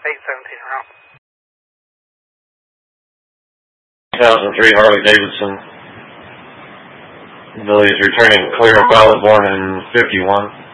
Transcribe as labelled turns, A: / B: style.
A: 817 around.
B: 2003 Harley Davidson. Billy is returning clear of Pilot born in 51.